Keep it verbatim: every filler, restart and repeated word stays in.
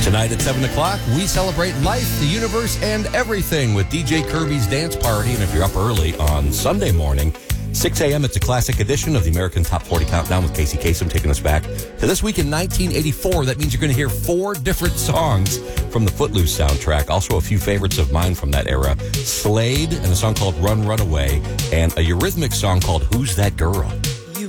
Tonight at seven o'clock, we celebrate life, the universe, and everything with D J Kirby's Dance Party. And if you're up early on Sunday morning, six a.m., it's a classic edition of the American Top forty Countdown with Casey Kasem taking us back to this week in nineteen eighty-four. That means you're going to hear four different songs from the Footloose soundtrack. Also a few favorites of mine from that era. Slade and a song called Run, Run Away, and a Eurythmics song called Who's That Girl?